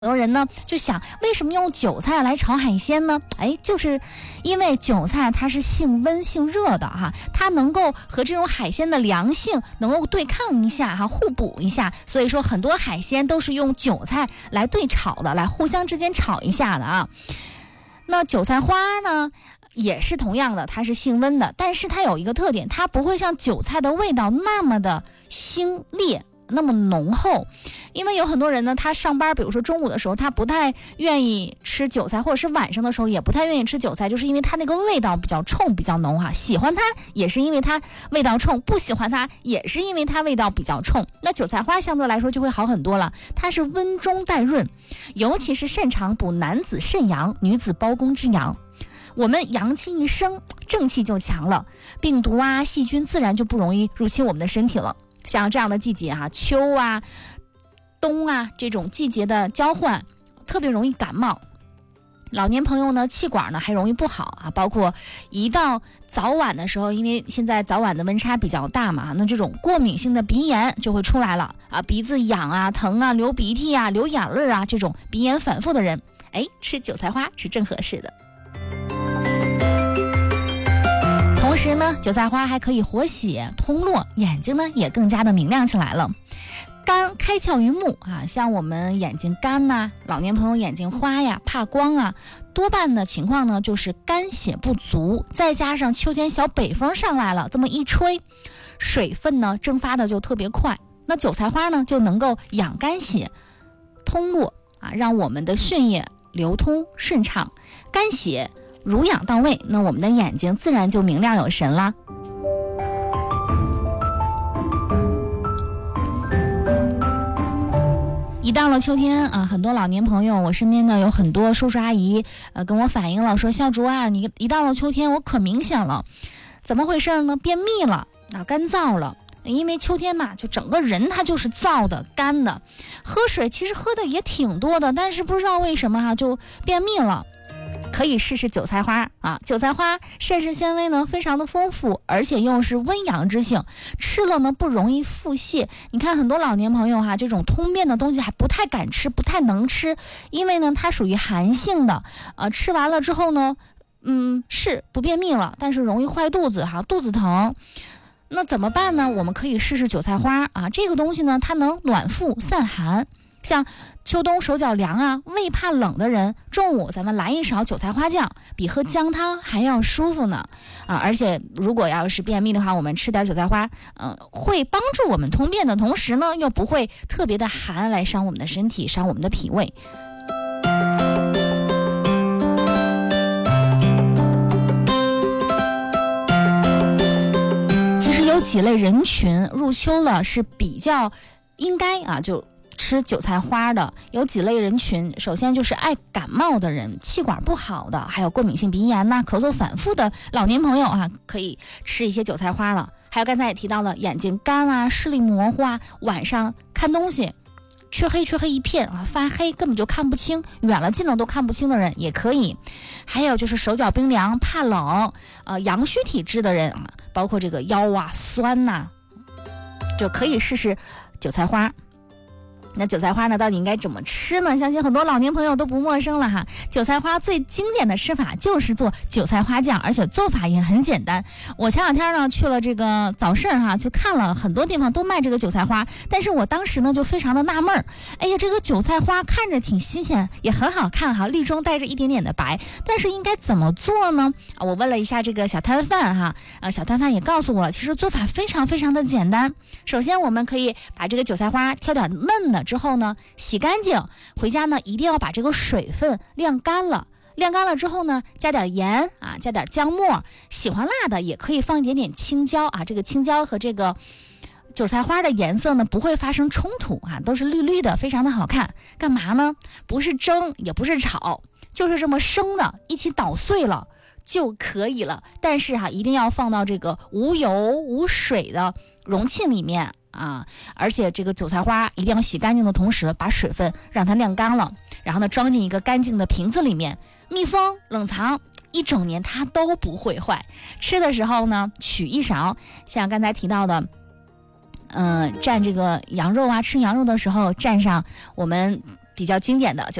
很多人呢就想，为什么用韭菜来炒海鲜呢？就是因为韭菜它是性温性热的哈，它能够和这种海鲜的凉性能够对抗一下哈，互补一下，所以说很多海鲜都是用韭菜来对炒的，来互相之间炒一下的啊。那韭菜花呢也是同样的，它是性温的，但是它有一个特点，它不会像韭菜的味道那么的腥烈，那么浓厚。因为有很多人呢，他上班比如说中午的时候他不太愿意吃韭菜，或者是晚上的时候也不太愿意吃韭菜，就是因为它那个味道比较冲比较浓哈。喜欢它也是因为它味道冲，不喜欢它也是因为它味道比较冲。那韭菜花相对来说就会好很多了，它是温中带润，尤其是擅长补男子肾阳、女子包公之阳。我们阳气一升，正气就强了，病毒啊细菌自然就不容易入侵我们的身体了。像这样的季节哈，秋啊冬啊这种季节的交换特别容易感冒，老年朋友呢气管呢还容易不好啊，包括一到早晚的时候，因为现在早晚的温差比较大嘛，那这种过敏性的鼻炎就会出来了啊，鼻子痒啊疼啊流鼻涕啊流眼泪啊，这种鼻炎反复的人，吃韭菜花是正合适的。同时呢，韭菜花还可以活血通络，眼睛呢也更加的明亮起来了。肝开窍于目啊，像我们眼睛干呐，老年朋友眼睛花呀、怕光啊，多半的情况呢就是肝血不足，再加上秋天小北风上来了，这么一吹，水分呢蒸发的就特别快。那韭菜花呢就能够养肝血、通络啊，让我们的血液流通顺畅，肝血濡养到位，那我们的眼睛自然就明亮有神啦。一到了秋天啊，很多老年朋友，我身边呢有很多叔叔阿姨跟我反映了，说小竹啊，你一到了秋天我可明显了，怎么回事呢？便秘了啊，干燥了。因为秋天嘛，就整个人他就是燥的干的，喝水其实喝的也挺多的，但是不知道为什么就便秘了。可以试试韭菜花啊，韭菜花膳食纤维呢非常的丰富，而且又是温阳之性，吃了呢不容易腹泻。你看很多老年朋友这种通便的东西还不太敢吃，不太能吃，因为呢它属于寒性的，吃完了之后呢，是不便秘了，但是容易坏肚子肚子疼。那怎么办呢？我们可以试试韭菜花啊，这个东西呢它能暖腹散寒。像秋冬手脚凉啊，胃怕冷的人，中午咱们来一勺韭菜花酱，比喝姜汤还要舒服呢而且如果要是便秘的话，我们吃点韭菜花，会帮助我们通便的同时呢，又不会特别的寒来伤我们的身体，伤我们的脾胃。其实有几类人群入秋了是比较应该就吃韭菜花的，有几类人群，首先就是爱感冒的人，气管不好的，还有过敏性鼻炎咳嗽反复的老年朋友可以吃一些韭菜花了。还有刚才也提到了眼睛干视力模糊晚上看东西黢黑一片发黑，根本就看不清，远了近了都看不清的人也可以。还有就是手脚冰凉怕冷阳虚体质的人包括这个腰酸就可以试试韭菜花。那韭菜花呢到底应该怎么吃呢？相信很多老年朋友都不陌生了韭菜花最经典的吃法就是做韭菜花酱，而且做法也很简单。我前两天呢去了这个早市去看了很多地方都卖这个韭菜花，但是我当时呢就非常的纳闷这个韭菜花看着挺新鲜，也很好看绿中带着一点点的白，但是应该怎么做呢？我问了一下这个小摊贩小摊贩也告诉我了，其实做法非常非常的简单。首先我们可以把这个韭菜花挑点嫩的之后呢，洗干净，回家呢一定要把这个水分晾干了之后呢，加点盐加点姜末，喜欢辣的也可以放一点点青椒这个青椒和这个韭菜花的颜色呢不会发生冲突都是绿绿的，非常的好看。干嘛呢？不是蒸也不是炒，就是这么生的一起捣碎了就可以了。但是一定要放到这个无油无水的容器里面而且这个韭菜花一定要洗干净的同时，把水分让它晾干了，然后呢装进一个干净的瓶子里面，密封冷藏1整年它都不会坏。吃的时候呢取一勺，像刚才提到的蘸这个羊肉吃羊肉的时候蘸上我们比比较经典的